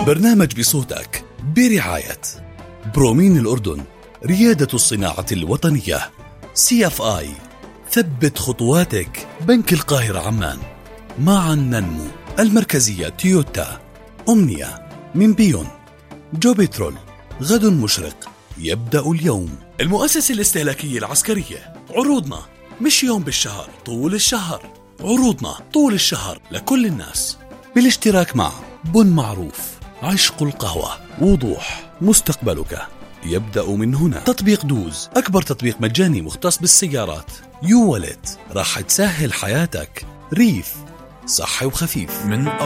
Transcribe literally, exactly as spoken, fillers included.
برنامج بصوتك برعاية برومين الأردن، ريادة الصناعة الوطنية. سي اف آي، ثبت خطواتك. بنك القاهرة عمان، معا ننمو. المركزية تويوتا. أمنية من بيون. جو بترول، غد مشرق يبدأ اليوم. المؤسسة الاستهلاكية العسكرية، عروضنا مش يوم بالشهر، طول الشهر. عروضنا طول الشهر لكل الناس، بالاشتراك مع بن معروف، عشق القهوة، وضوح. مستقبلك يبدأ من هنا. تطبيق دوز، أكبر تطبيق مجاني مختص بالسيارات. يو ولد، راح تسهل حياتك. ريف، صحي وخفيف. من